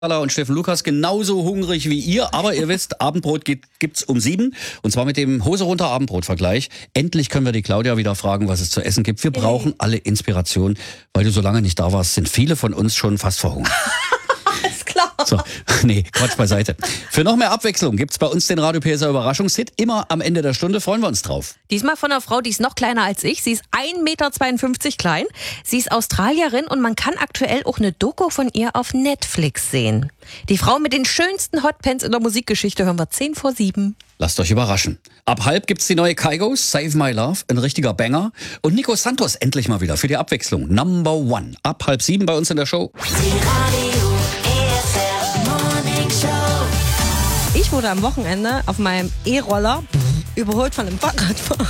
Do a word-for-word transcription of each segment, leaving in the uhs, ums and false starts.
Und Steffen Lukas genauso hungrig wie ihr, aber ihr wisst, Abendbrot gibt, gibt's um sieben und zwar mit dem Hose runter Abendbrot-Vergleich. Endlich können wir die Claudia wieder fragen, was es zu essen gibt. Wir brauchen alle Inspiration, weil du so lange nicht da warst, sind viele von uns schon fast verhungert. Ist klar. So, nee, Quatsch beiseite. Für noch mehr Abwechslung gibt's bei uns den Radio P S R Überraschungshit. Immer am Ende der Stunde, freuen wir uns drauf. Diesmal von einer Frau, die ist noch kleiner als ich. Sie ist ein Meter zweiundfünfzig klein. Sie ist Australierin und man kann aktuell auch eine Doku von ihr auf Netflix sehen. Die Frau mit den schönsten Hotpants in der Musikgeschichte hören wir zehn vor sieben. Lasst euch überraschen. Ab halb gibt's die neue Kygo, Save My Love, ein richtiger Banger. Und Nico Santos endlich mal wieder für die Abwechslung. Number One. Ab halb sieben bei uns in der Show. Ich wurde am Wochenende auf meinem E-Roller überholt von einem Fahrradfahrer.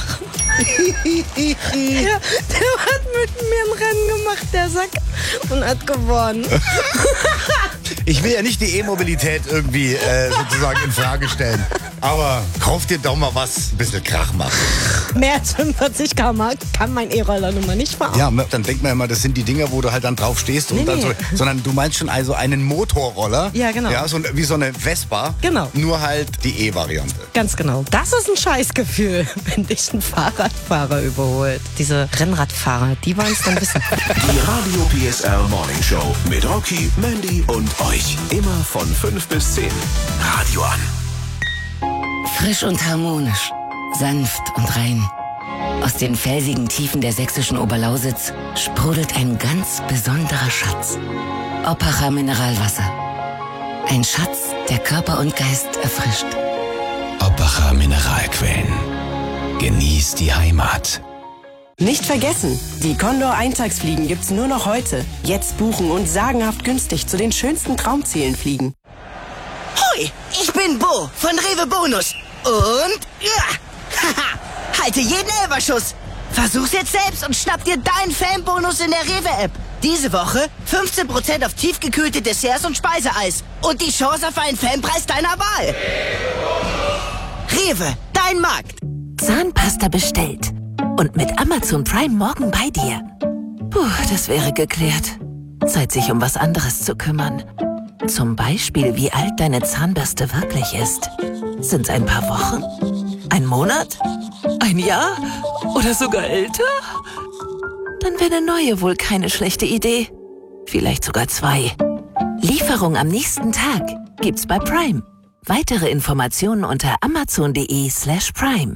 der, der hat mit mir ein Rennen gemacht, der Sack, und hat gewonnen. Ich will ja nicht die E-Mobilität irgendwie äh, sozusagen in Frage stellen. Aber kauf dir doch mal was, ein bisschen Krach macht. Mehr als fünfundvierzig Kilometer pro Stunde kann mein E-Roller nun mal nicht fahren. Ja, dann denkt man immer, das sind die Dinger, wo du halt dann drauf stehst. Und Nee, dann nee. so, sondern du meinst schon also einen Motorroller. Ja, genau. Ja, so ein- wie so eine Vespa. Genau. Nur halt die E-Variante. Ganz genau. Das ist ein Scheißgefühl, wenn dich ein Fahrradfahrer überholt. Diese Rennradfahrer, die wollen es dann wissen. Die Radio P S R Morning Show mit Rocky, Mandy und euch. Immer von fünf bis zehn. Radio an. Frisch und harmonisch, sanft und rein. Aus den felsigen Tiefen der sächsischen Oberlausitz sprudelt ein ganz besonderer Schatz. Oppacher Mineralwasser. Ein Schatz, der Körper und Geist erfrischt. Oppacher Mineralquellen. Genießt die Heimat. Nicht vergessen, die Condor Eintagsfliegen gibt's nur noch heute. Jetzt buchen und sagenhaft günstig zu den schönsten Traumzielen fliegen. Hoi, ich bin Bo von Rewe Bonus. Und ja, haha, halte jeden Elberschuss. Versuch's jetzt selbst und schnapp dir deinen Fanbonus in der Rewe-App. Diese Woche fünfzehn Prozent auf tiefgekühlte Desserts und Speiseeis. Und die Chance auf einen Fanpreis deiner Wahl. Rewe, dein Markt. Zahnpasta bestellt. Und mit Amazon Prime morgen bei dir. Puh, das wäre geklärt. Zeit, sich um was anderes zu kümmern. Zum Beispiel, wie alt deine Zahnbürste wirklich ist. Sind's ein paar Wochen? Ein Monat? Ein Jahr? Oder sogar älter? Dann wäre eine neue wohl keine schlechte Idee. Vielleicht sogar zwei. Lieferung am nächsten Tag gibt's bei Prime. Weitere Informationen unter amazon.de slash prime.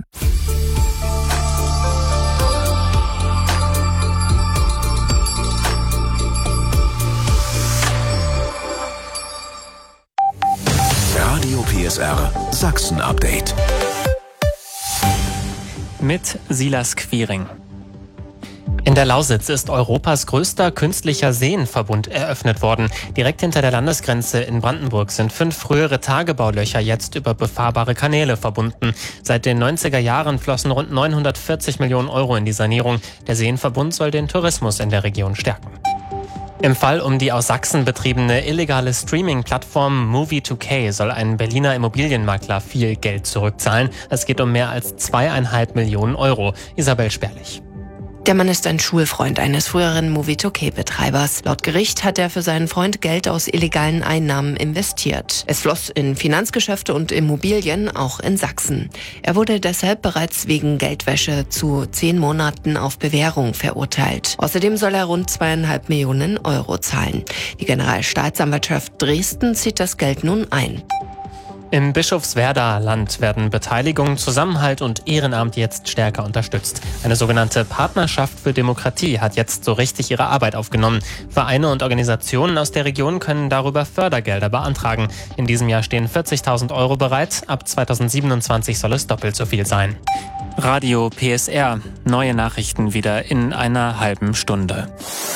Radio P S R Sachsen Update. Mit Silas Quiring. In der Lausitz ist Europas größter künstlicher Seenverbund eröffnet worden. Direkt hinter der Landesgrenze in Brandenburg sind fünf frühere Tagebaulöcher jetzt über befahrbare Kanäle verbunden. Seit den neunziger Jahren flossen rund neunhundertvierzig Millionen Euro in die Sanierung. Der Seenverbund soll den Tourismus in der Region stärken. Im Fall um die aus Sachsen betriebene illegale Streaming-Plattform Movie two K soll ein Berliner Immobilienmakler viel Geld zurückzahlen. Es geht um mehr als zweieinhalb Millionen Euro. Isabel Sperlich. Der Mann ist ein Schulfreund eines früheren Movie two K-Betreibers. Laut Gericht hat er für seinen Freund Geld aus illegalen Einnahmen investiert. Es floss in Finanzgeschäfte und Immobilien, auch in Sachsen. Er wurde deshalb bereits wegen Geldwäsche zu zehn Monaten auf Bewährung verurteilt. Außerdem soll er rund zweieinhalb Millionen Euro zahlen. Die Generalstaatsanwaltschaft Dresden zieht das Geld nun ein. Im Bischofswerder Land werden Beteiligung, Zusammenhalt und Ehrenamt jetzt stärker unterstützt. Eine sogenannte Partnerschaft für Demokratie hat jetzt so richtig ihre Arbeit aufgenommen. Vereine und Organisationen aus der Region können darüber Fördergelder beantragen. In diesem Jahr stehen vierzigtausend Euro bereit. Ab zweitausendsiebenundzwanzig soll es doppelt so viel sein. Radio P S R. Neue Nachrichten wieder in einer halben Stunde.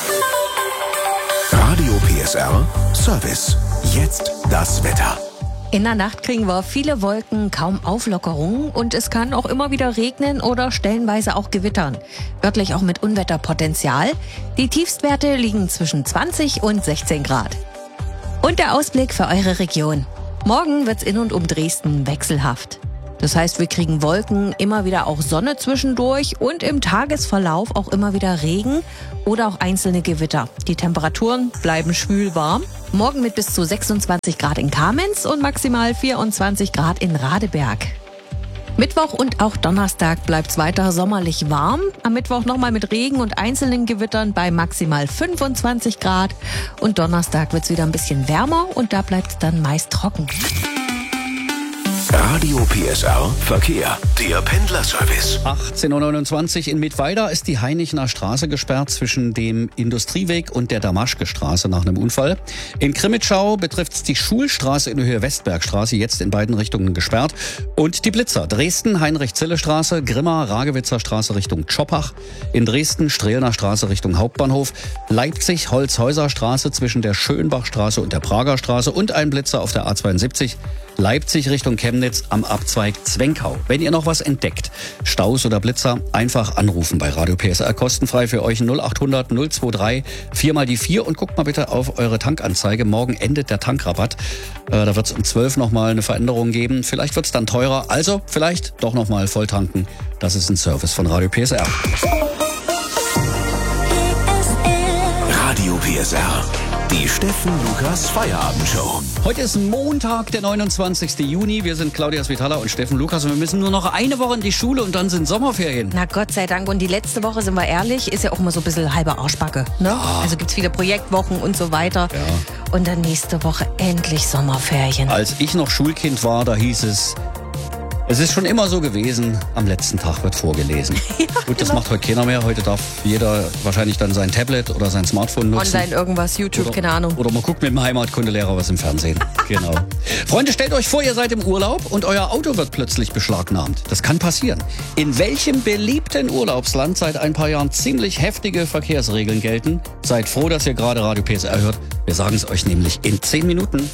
Radio P S R Service. Jetzt das Wetter. In der Nacht kriegen wir viele Wolken, kaum Auflockerungen und es kann auch immer wieder regnen oder stellenweise auch gewittern. Örtlich auch mit Unwetterpotenzial. Die Tiefstwerte liegen zwischen zwanzig und sechzehn Grad. Und der Ausblick für eure Region. Morgen wird's in und um Dresden wechselhaft. Das heißt, wir kriegen Wolken, immer wieder auch Sonne zwischendurch und im Tagesverlauf auch immer wieder Regen oder auch einzelne Gewitter. Die Temperaturen bleiben schwül warm. Morgen mit bis zu sechsundzwanzig Grad in Kamenz und maximal vierundzwanzig Grad in Radeberg. Mittwoch und auch Donnerstag bleibt es weiter sommerlich warm. Am Mittwoch nochmal mit Regen und einzelnen Gewittern bei maximal fünfundzwanzig Grad. Und Donnerstag wird es wieder ein bisschen wärmer und da bleibt es dann meist trocken. Radio P S R Verkehr. Der Pendlerservice. achtzehn Uhr neunundzwanzig in Mittweida ist die Heinichener Straße gesperrt zwischen dem Industrieweg und der Damaschke-Straße nach einem Unfall. In Krimitschau betrifft es die Schulstraße in Höhe Westbergstraße, jetzt in beiden Richtungen gesperrt. Und die Blitzer. Dresden, Heinrich-Zille-Straße, Grimma, Ragewitzer Straße Richtung Tschoppach. In Dresden, Strehlner Straße Richtung Hauptbahnhof. Leipzig, Holzhäuser Straße zwischen der Schönbachstraße und der Prager Straße. Und ein Blitzer auf der A zweiundsiebzig. Leipzig Richtung Chemnitz am Abzweig Zwenkau. Wenn ihr noch was entdeckt, Staus oder Blitzer, einfach anrufen bei Radio P S R. Kostenfrei für euch null acht hundert null zwei drei vier mal die vier und guckt mal bitte auf eure Tankanzeige. Morgen endet der Tankrabatt. Äh, da wird es um zwölf nochmal eine Veränderung geben. Vielleicht wird es dann teurer. Also vielleicht doch nochmal voll tanken. Das ist ein Service von Radio P S R. Radio P S R. Die Steffen Lukas Feierabendshow. Heute ist Montag, der neunundzwanzigsten Juni. Wir sind Claudia Svitala und Steffen Lukas und wir müssen nur noch eine Woche in die Schule und dann sind Sommerferien. Na Gott sei Dank. Und die letzte Woche, sind wir ehrlich, ist ja auch immer so ein bisschen halbe Arschbacke. Ne? Ja. Also gibt's viele Projektwochen und so weiter. Ja. Und dann nächste Woche endlich Sommerferien. Als ich noch Schulkind war, da hieß es, es ist schon immer so gewesen, am letzten Tag wird vorgelesen. Ja, Gut, das genau. macht heute keiner mehr. Heute darf jeder wahrscheinlich dann sein Tablet oder sein Smartphone nutzen. Online irgendwas, YouTube, Oder, keine Ahnung. oder man guckt mit dem Heimatkundelehrer was im Fernsehen. Genau. Freunde, stellt euch vor, ihr seid im Urlaub und euer Auto wird plötzlich beschlagnahmt. Das kann passieren. In welchem beliebten Urlaubsland seit ein paar Jahren ziemlich heftige Verkehrsregeln gelten? Seid froh, dass ihr gerade Radio P S R hört. Wir sagen es euch nämlich in zehn Minuten.